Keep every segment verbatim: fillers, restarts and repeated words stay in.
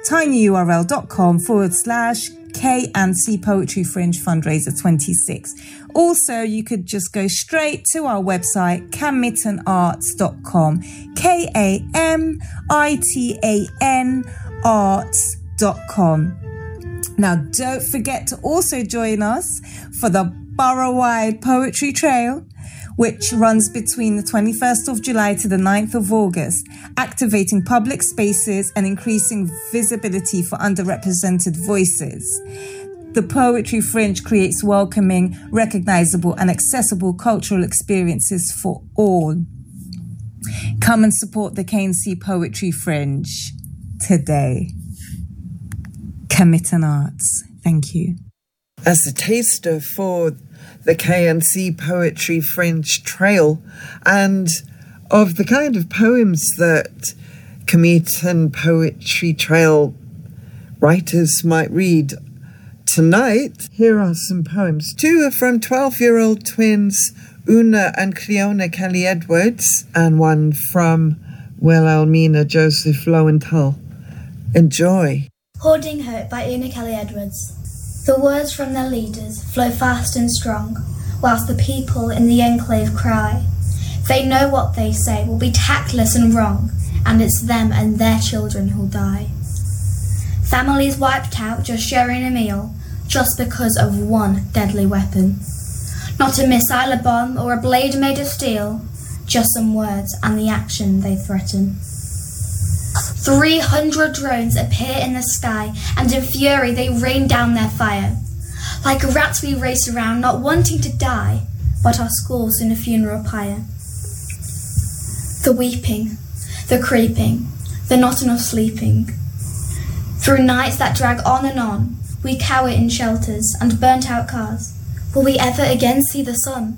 tinyurl.com forward slash K and C Poetry Fringe Fundraiser twenty-six. Also, you could just go straight to our website, kammitan arts dot com, K A M I T A N arts dot com. Now, don't forget to also join us for the Borough-wide Poetry Trail, which runs between the twenty-first of July to the ninth of August, activating public spaces and increasing visibility for underrepresented voices. The Poetry Fringe creates welcoming, recognizable and accessible cultural experiences for all. Come and support the K and C Poetry Fringe today. Kammitan Arts. Thank you. As a taster for the K and C Poetry Fringe Trail and of the kind of poems that Kammitan Poetry Trail writers might read tonight, here are some poems. Two are from twelve-year-old twins Una and Cleona Kelly-Edwards, and one from Wilhelmina Joseph Lowenthal. Enjoy. Hoarding Hope by Una Kelly-Edwards. The words from their leaders flow fast and strong, whilst the people in the enclave cry. They know what they say will be tactless and wrong, and it's them and their children who'll die. Families wiped out just sharing a meal, just because of one deadly weapon. Not a missile, a bomb, or a blade made of steel, just some words and the action they threaten. Three hundred drones appear in the sky, and in fury they rain down their fire. Like rats we race around, not wanting to die, but our schools in a funeral pyre. The weeping, the creeping, the not enough sleeping. Through nights that drag on and on, we cower in shelters and burnt out cars. Will we ever again see the sun?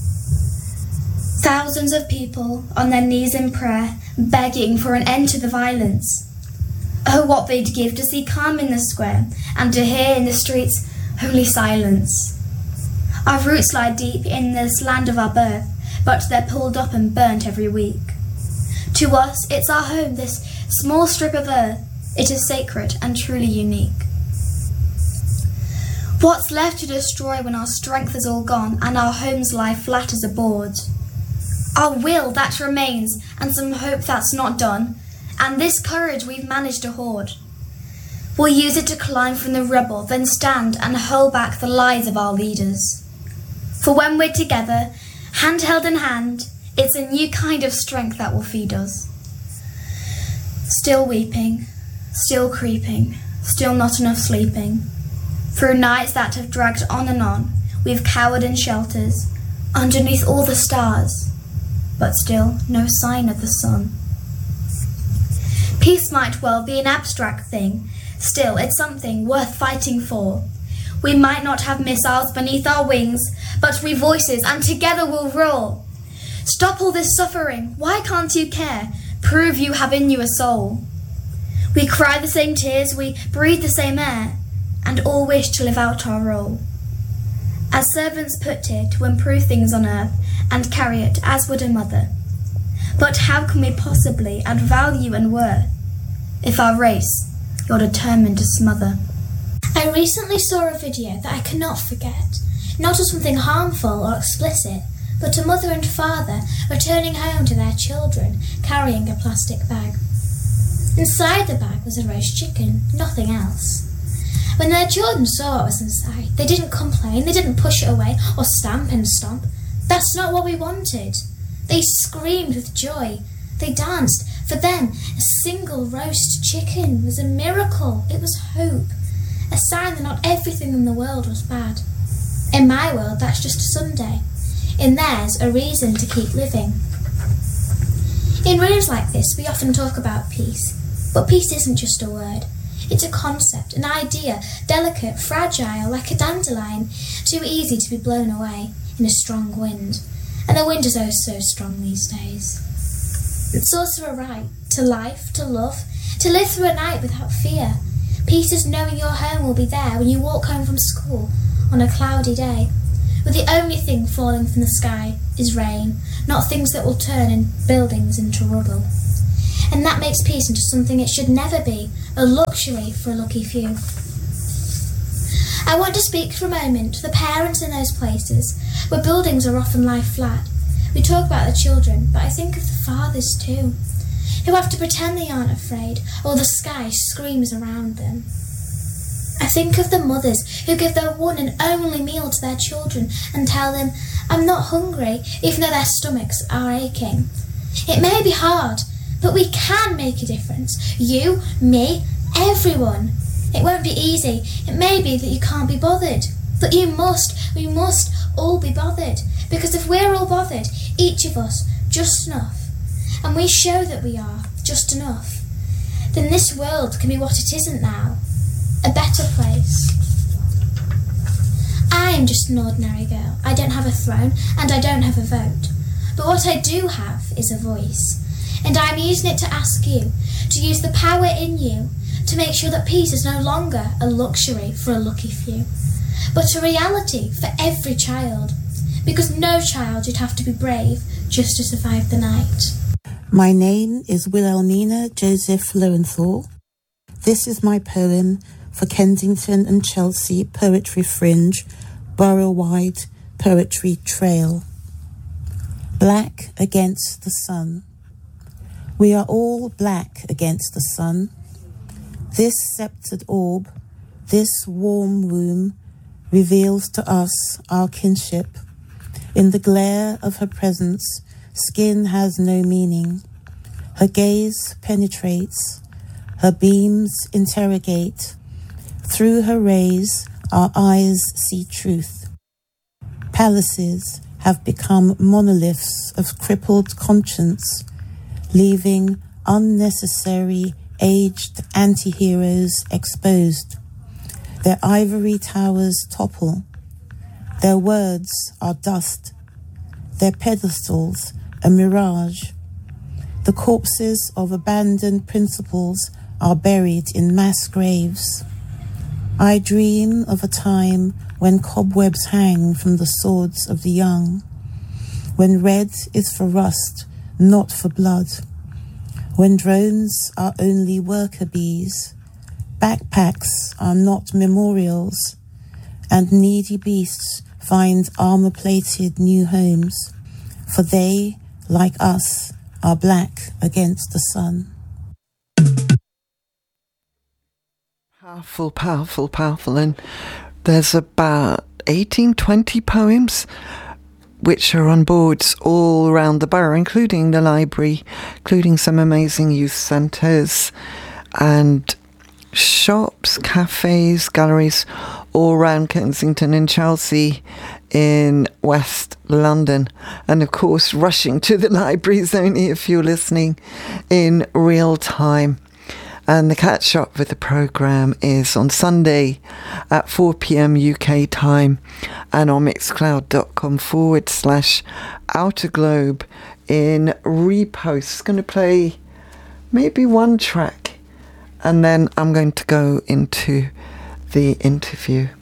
Thousands of people on their knees in prayer, begging for an end to the violence. Oh, what they'd give to see calm in the square, and to hear in the streets holy silence. Our roots lie deep in this land of our birth, but they're pulled up and burnt every week. To us, it's our home, this small strip of earth. It is sacred and truly unique. What's left to destroy when our strength is all gone and our homes lie flat as a board? Our will that remains, and some hope that's not done, and this courage we've managed to hoard. We'll use it to climb from the rubble, then stand and hold back the lies of our leaders. For when we're together, hand held in hand, it's a new kind of strength that will feed us. Still weeping, still creeping, still not enough sleeping. Through nights that have dragged on and on, we've cowered in shelters, underneath all the stars, but still no sign of the sun. Peace might well be an abstract thing, still it's something worth fighting for. We might not have missiles beneath our wings, but we've voices and together we'll roar. Stop all this suffering, why can't you care? Prove you have in you a soul. We cry the same tears, we breathe the same air, and all wish to live out our role. As servants put it, to improve things on earth, and carry it as would a mother. But how can we possibly add value and worth, if our race you're determined to smother? I recently saw a video that I cannot forget, not as something harmful or explicit, but a mother and father returning home to their children, carrying a plastic bag. Inside the bag was a roast chicken, nothing else. When their children saw what was inside, they didn't complain, they didn't push it away or stamp and stomp. That's not what we wanted. They screamed with joy. They danced. For them, a single roast chicken was a miracle. It was hope, a sign that not everything in the world was bad. In my world, that's just a Sunday. In theirs, a reason to keep living. In rooms like this, we often talk about peace. But peace isn't just a word. It's a concept, an idea, delicate, fragile, like a dandelion, too easy to be blown away in a strong wind. And the wind is oh so strong these days. It's also a right to life, to love, to live through a night without fear. Peace is knowing your home will be there when you walk home from school on a cloudy day, where the only thing falling from the sky is rain, not things that will turn in buildings into rubble. And that makes peace into something it should never be, a luxury for a lucky few. I want to speak for a moment to the parents in those places where buildings are often lie flat. We talk about the children, but I think of the fathers too, who have to pretend they aren't afraid, or the sky screams around them. I think of the mothers who give their one and only meal to their children and tell them, "I'm not hungry," even though their stomachs are aching. It may be hard, but we can make a difference. You, me, everyone. It won't be easy. It may be that you can't be bothered. But you must, we must all be bothered. Because if we're all bothered, each of us, just enough, and we show that we are just enough, then this world can be what it isn't now. A better place. I'm just an ordinary girl. I don't have a throne and I don't have a vote. But what I do have is a voice. And I'm using it to ask you to use the power in you to make sure that peace is no longer a luxury for a lucky few, but a reality for every child. Because no child should have to be brave just to survive the night. My name is Wilhelmina Joseph Lowenthal. This is my poem for Kensington and Chelsea Poetry Fringe Borough-wide Poetry Trail. Black against the sun. We are all black against the sun. This sceptred orb, this warm womb, reveals to us our kinship. In the glare of her presence, skin has no meaning. Her gaze penetrates, her beams interrogate. Through her rays, our eyes see truth. Palaces have become monoliths of crippled conscience, leaving unnecessary aged anti-heroes exposed. Their ivory towers topple. Their words are dust. Their pedestals a mirage. The corpses of abandoned principles are buried in mass graves. I dream of a time when cobwebs hang from the swords of the young, when red is for rust, not for blood, when drones are only worker bees, backpacks are not memorials, and needy beasts find armour-plated new homes, for they, like us, are black against the sun. Powerful, powerful, powerful. And there's about eighteen, twenty poems which are on boards all around the borough, including the library, including some amazing youth centres and shops, cafes, galleries all around Kensington and Chelsea in West London. And of course, rushing to the libraries only if you're listening in real time. And the catch up with the programme is on Sunday at four p.m. U K time and on mixcloud.com forward slash Outer Globe in repost. Going to play maybe one track and then I'm going to go into the interview.